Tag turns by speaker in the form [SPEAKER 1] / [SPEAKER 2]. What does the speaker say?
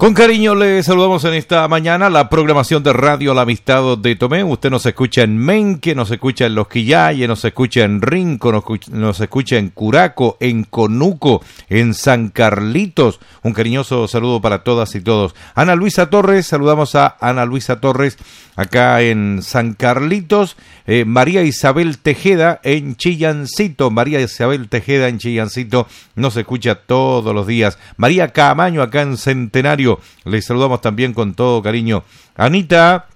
[SPEAKER 1] Con cariño le saludamos en esta mañana la programación de Radio La Amistad de Tomé. Usted nos escucha en Menque, nos escucha en Los Quillayes, nos escucha en Rinco, nos escucha en Curaco, en Conuco, en San Carlitos. Un cariñoso saludo para todas y todos. Ana Luisa Torres, saludamos a Ana Luisa Torres acá en San Carlitos. María Isabel Tejeda en Chillancito. María Isabel Tejeda en Chillancito nos escucha todos los días. María Camaño acá en Centenario. Les saludamos también con todo cariño. Anita